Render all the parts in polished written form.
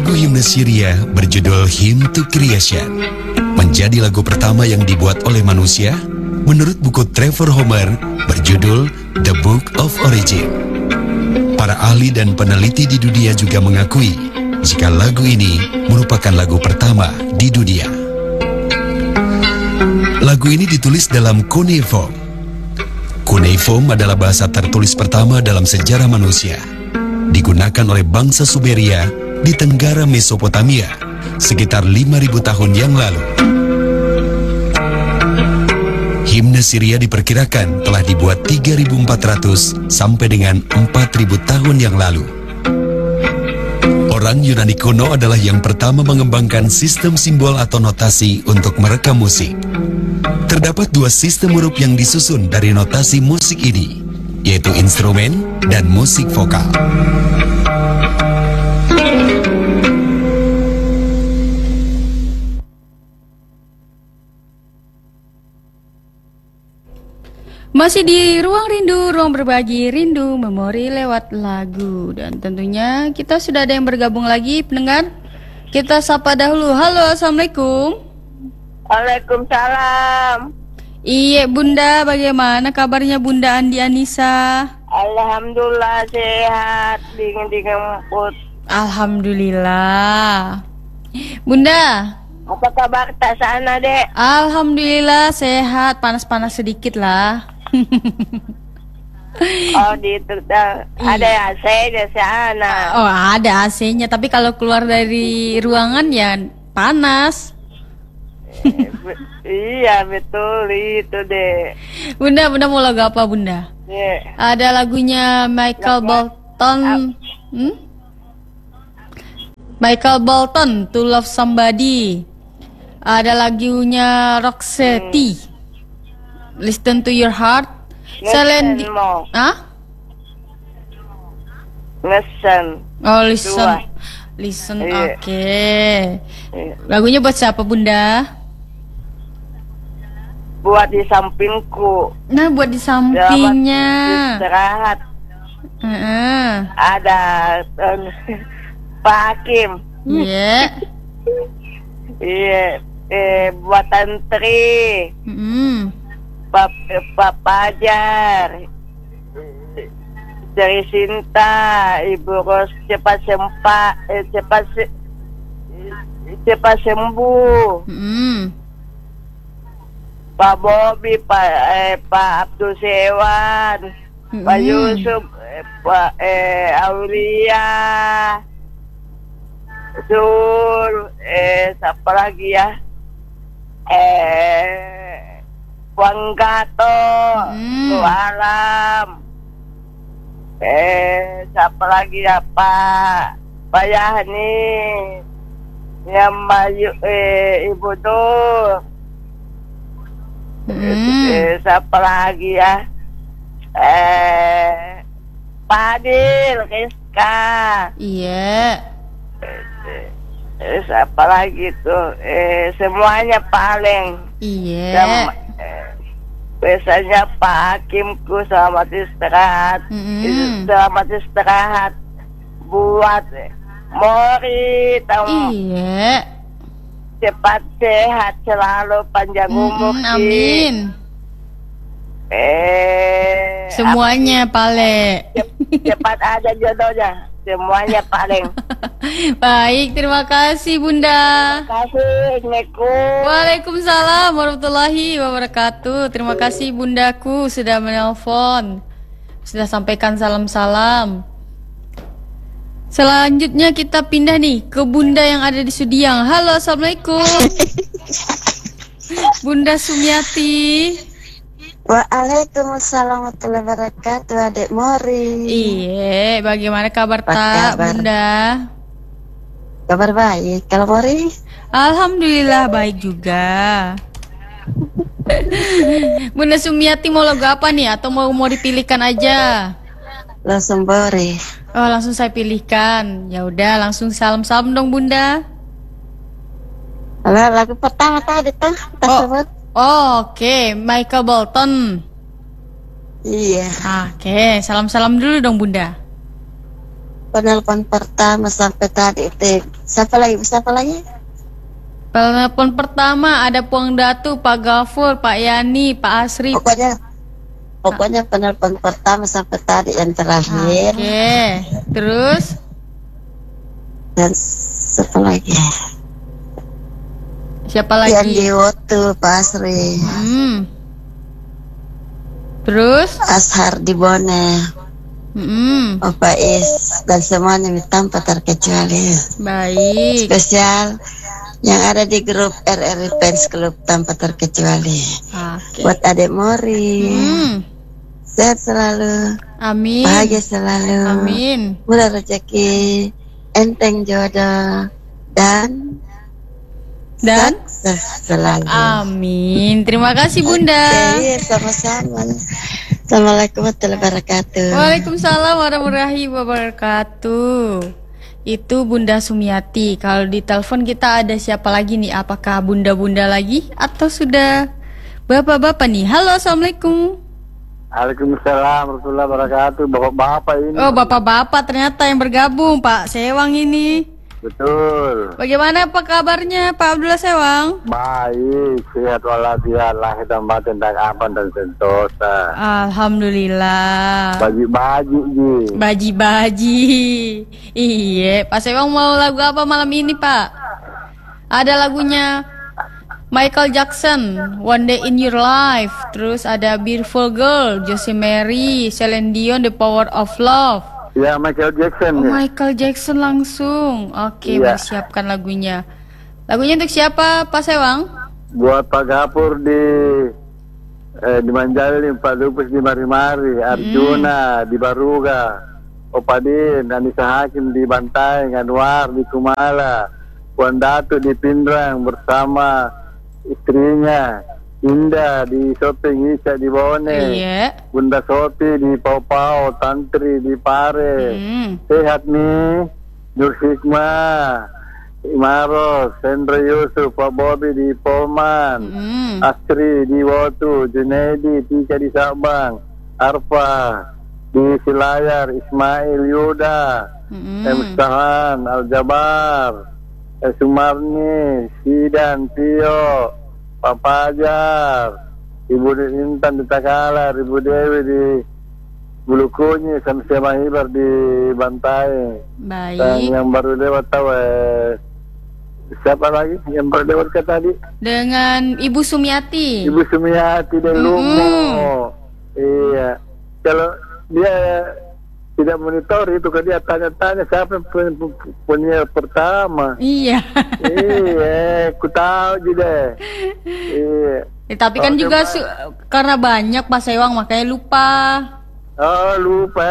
Lagu himne Syria berjudul Hymn to Creation menjadi lagu pertama yang dibuat oleh manusia menurut buku Trevor Homer berjudul The Book of Origin. Para ahli dan peneliti di dunia juga mengakui jika lagu ini merupakan lagu pertama di dunia. Lagu ini ditulis dalam cuneiform. Cuneiform adalah bahasa tertulis pertama dalam sejarah manusia. Digunakan oleh bangsa Sumeria di Tenggara Mesopotamia sekitar 5.000 tahun yang lalu. Himne Syria diperkirakan telah dibuat 3.400 sampai dengan 4.000 tahun yang lalu. Orang Yunani kuno adalah yang pertama mengembangkan sistem simbol atau notasi untuk merekam musik. Terdapat dua sistem huruf yang disusun dari notasi musik ini, yaitu instrumen dan musik vokal. Masih di Ruang Rindu, ruang berbagi rindu, memori lewat lagu. Dan tentunya kita sudah ada yang bergabung lagi, pendengar. Kita sapa dahulu. Halo, Assalamualaikum. Waalaikumsalam. Iya, Bunda, bagaimana kabarnya Bunda Andi Anissa? Alhamdulillah sehat, dingin-dingin emput. Alhamdulillah. Bunda, Apa kabar tak sana, Dek? alhamdulillah sehat, panas-panas sedikit lah. Oh, di itu ada AC di sana. Oh, ada AC-nya, tapi kalau keluar dari ruangan ya panas. Iya, betul itu, Dek. Bunda mau lagu apa, Bunda? Yeah. Ada lagunya Michael Bolton. Michael Bolton, To Love Somebody. Ada lagunya Roxette, Listen to Your Heart. Listen mo. Ah? Listen. Oh, listen. Dua. Listen, Iya. oke. Iya. Lagunya buat siapa, Bunda? Buat di sampingku. Nah, buat di sampingnya. Istirahat. Heeh. Ada Pak Hakim. Iya. Iya. Buat Tantri. Pak Pajar, dari Sinta, Ibu Ros cepat sembuh. Pak Bobi, Pak Abdul Sewan, Pak Yusuf, Pak Aulia, Sur, siapa lagi ya? Bang Gato, Alam, siapa lagi ya Pak Yani, yang maju Ibu Nur, siapa lagi ya? Pak Adil, Rizka, Iya. siapa lagi tuh? Semuanya paling. Iya. Biasanya Pak Hakimku selamat istirahat. Selamat istirahat buat Mori, tahu. Iya. Cepat sehat selalu, panjang umur. Amin. Semuanya, Pale. Cepat ada jodohnya. Semuanya paling. Baik, terima kasih, Bunda. Terima kasih. Assalamualaikum. Waalaikumsalam warahmatullahi wabarakatuh. Terima kasih Bundaku sudah menelpon, sudah sampaikan salam-salam. Selanjutnya kita pindah nih ke Bunda yang ada di Sudiang. Halo, Assalamualaikum. Bunda Sumiati. Waalaikumsalam warahmatullahi wabarakatuh, Adik Mori. Iya, bagaimana kabar Apa tak, kabar? Bunda? Kabar baik. Kalau Mori? Alhamdulillah baik juga. Bunda Sumiati mau lagu apa nih? Atau mau dipilihkan aja? Langsung Mori. Oh, langsung saya pilihkan. Ya udah, langsung salam-salam dong, Bunda. Lagu pertama tadi tuh tersebut. Oke, Michael Bolton. Iya. Oke, salam-salam dulu dong, Bunda. penelpon pertama sampai tadi itu. Siapa lagi? Penelpon pertama ada Puang Datu, Pak Gafur, Pak Yani, Pak Asri. Pokoknya penelpon pertama sampai tadi yang terakhir. Oke. Terus? Dan siapa lagi? Siapa Yang lagi? di waktu Pak Asri. Terus? Ashar di Bone. Opa Is dan semuanya tanpa terkecuali. Baik. Spesial yang ada di grup RRI Fans Club tanpa terkecuali. Oke. Buat adik Mori. Sehat selalu. Amin. Bahagia selalu. Amin. Murah rezeki, enteng jodoh, dan sukses selalu. Amin. Terima kasih Bunda. Oke, sama-sama. Assalamualaikum warahmatullahi wabarakatuh. Waalaikumsalam warahmatullahi wabarakatuh. Itu Bunda Sumiati. Kalau di telepon kita ada siapa lagi nih? Apakah bunda-bunda lagi atau sudah bapak-bapak nih? Halo, assalamualaikum. Waalaikumsalam warahmatullahi wabarakatuh. Bapak-bapak ini. Oh, bapak-bapak ternyata yang bergabung, Pak Sewang ini. Betul. Bagaimana apa kabarnya Pak Abdullah Sewang? Baik, sehat walafiat, lahir dan batin dan aman dan sentosa. Alhamdulillah. Baji-baji ji. Baji-baji. Iya, Pak Sewang mau lagu apa malam ini, Pak? Ada lagunya Michael Jackson, One Day in Your Life. Terus ada Beautiful Girl, Josie Mary, Celine Dion, The Power of Love. Ya, Michael Jackson. Oh, Ya. Michael Jackson langsung. Oke, Iya. bersiapkan lagunya. Lagunya untuk siapa, Pak Sewang? Buat Pak Gapur di Manjalin, Pak Lupus di Mari-Mari, Arjuna di Baruga, Opadin, Anissa Hakim di Bantai, Anwar di Kumala, Puan Datu di Pindrang bersama istrinya, Indah di Sopeng, Isa di Bone, Iya. Bunda Sopi di Pau-Pau, Tantri di Pare. Sehat nih, Nur Hikmah, Imaros, Sendra Yusuf, Pak Bobi di Polman, Astri di Wotu, Junaidi, Tika di Sabang, Arfa di Silayar, Ismail Yuda, Mustahan, Al-Jabar, Sumarni, Sidan, Tio, Pak Pajar, Ibu Intan di Takalar, Ibu Dewi di Bulukunyi, sama-sama Hibar di Bantai. Dan Baik. yang baru lewat tahu siapa lagi yang baru lewat ke tadi? Dengan Ibu Sumiati. Ibu Sumiati dari Lumo. Iya. Kalau dia tidak monitor itu, kan dia tanya-tanya siapa yang punya pertama. Iya. Iya, ku tahu juga. Iya. Tapi kan juga karena banyak Pak Sewang makanya lupa. Oh, lupa.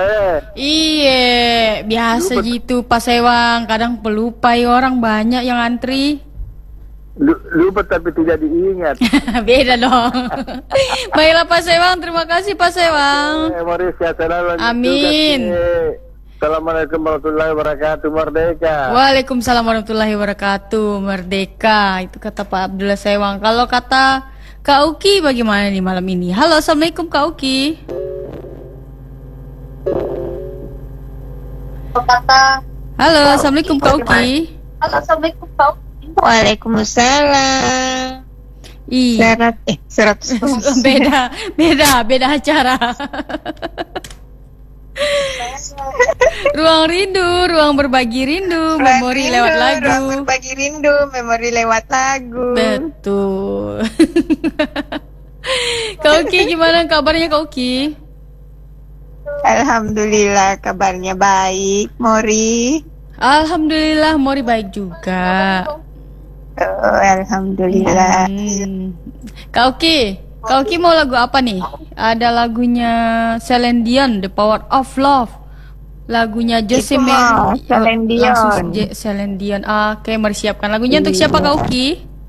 Iya, biasa Lupa. gitu Pak Sewang. Kadang pelupa ya orang banyak yang antri. Lupa tapi tidak diingat. Beda dong. Baiklah Pak Sewang, terima kasih Pak Sewang. Mari sehat selalu. Amin. Assalamualaikum warahmatullahi wabarakatuh. Merdeka. Waalaikumsalam warahmatullahi wabarakatuh. Merdeka, itu kata Pak Abdullah Sewang. Kalau kata Kak Uki bagaimana nih malam ini? Halo, assalamualaikum Kak Uki. Halo, assalamualaikum Kak Uki. Waalaikumsalam. Iya. 100. beda acara. Ruang rindu, ruang berbagi rindu, memori lewat lagu. Berbagi rindu, memori lewat lagu. Betul. Kak Uki, gimana kabarnya Kak Uki? Alhamdulillah kabarnya baik, Mori. Alhamdulillah, Mori baik juga. Oh, alhamdulillah. Kak Uki mau lagu apa nih? Ada lagunya Celine Dion, The Power of Love. Lagunya Josie Itu mau, Mary. Celine Dion. Langsung Celine Dion. Oke, mari siapkan lagunya untuk siapa Kak Uki?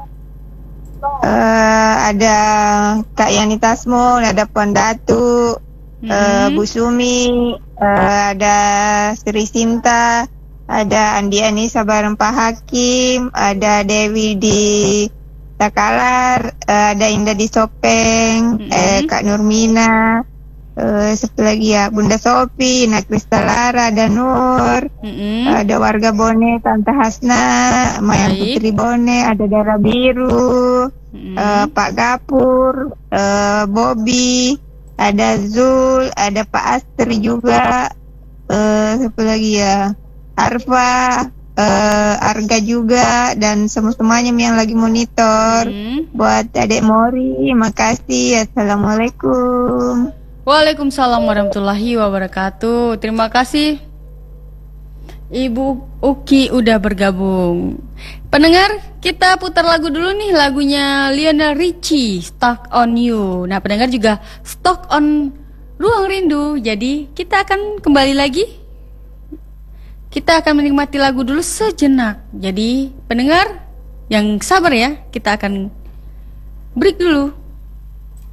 Ada Kak Yani Tasmo, ada Puan Datu, Bu Sumi, ada Sri Sinta, ada Andi Anissa bareng Pak Hakim, ada Dewi di Takalar, ada Indah di Sopeng, Kak Nurmina, Siapa lagi ya? Bunda Sopi, Nak Kristalara, ada Nur, ada warga Bone, Tante Hasna, Mayang Putri Bone, ada Darah Biru, Pak Gapur, Bobby, ada Zul, ada Pak Astri juga, siapa lagi ya? Arfa, Arga juga, dan semuanya yang lagi monitor. Buat Adek Mori, makasih. Assalamualaikum. Waalaikumsalam warahmatullahi wabarakatuh. Terima kasih Ibu Uki udah bergabung. Pendengar, kita putar lagu dulu nih, lagunya Lionel Richie, Stuck on You. Nah, pendengar juga stuck on Ruang Rindu. Jadi kita akan kembali lagi. Kita akan menikmati lagu dulu sejenak. Jadi pendengar yang sabar ya, kita akan break dulu.